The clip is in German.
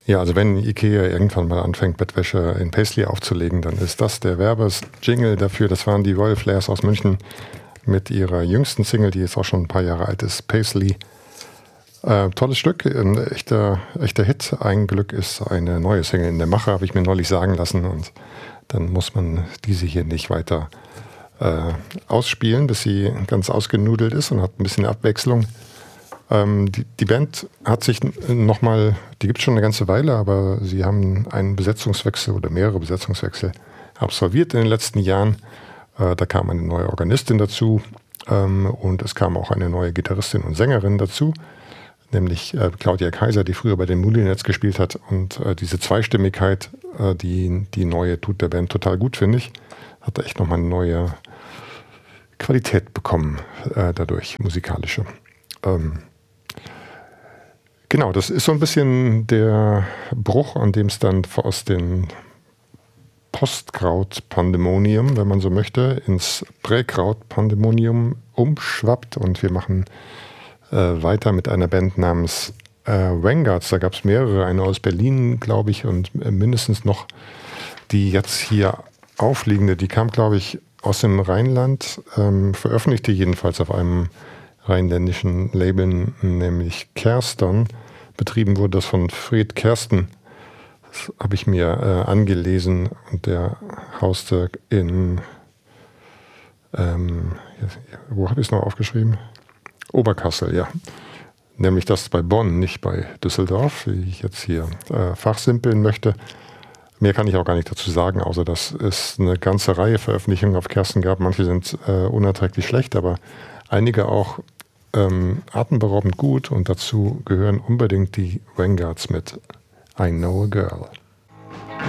Ja, also wenn Ikea irgendwann mal anfängt, Bettwäsche in Paisley aufzulegen, dann ist das der Werbejingle dafür. Das waren die Royal Flares aus München mit ihrer jüngsten Single, die jetzt auch schon ein paar Jahre alt ist, Paisley. Tolles Stück, ein echter Hit. Ein Glück ist eine neue Single in der Mache, habe ich mir neulich sagen lassen. Und dann muss man diese hier nicht weiter ausspielen, bis sie ganz ausgenudelt ist und hat ein bisschen Abwechslung. Die Band hat sich nochmal, die gibt es schon eine ganze Weile, aber sie haben einen Besetzungswechsel oder mehrere Besetzungswechsel absolviert in den letzten Jahren. Da kam eine neue Organistin dazu und es kam auch eine neue Gitarristin und Sängerin dazu, nämlich Claudia Kaiser, die früher bei den Moulinets gespielt hat. Und diese Zweistimmigkeit, die neue, tut der Band total gut, finde ich. Hat echt nochmal eine neue Qualität bekommen dadurch, musikalische. Genau, das ist so ein bisschen der Bruch, an dem es dann aus dem Postkraut-Pandemonium, wenn man so möchte, ins Präkraut-Pandemonium umschwappt. Und wir machen weiter mit einer Band namens Vanguards. Da gab es mehrere, eine aus Berlin, glaube ich, und mindestens noch die jetzt hier aufliegende. Die kam, glaube ich, aus dem Rheinland, veröffentlichte jedenfalls auf einem rheinländischen Label, nämlich Kerston. Betrieben wurde das von Fred Kersten. Das habe ich mir angelesen und der hauste in, wo habe ich es noch aufgeschrieben? Oberkassel, ja. Nämlich das bei Bonn, nicht bei Düsseldorf, wie ich jetzt hier fachsimpeln möchte. Mehr kann ich auch gar nicht dazu sagen, außer dass es eine ganze Reihe Veröffentlichungen auf Kersten gab. Manche sind unerträglich schlecht, aber einige auch atemberaubend gut. Und dazu gehören unbedingt die Vanguards mit I Know a Girl.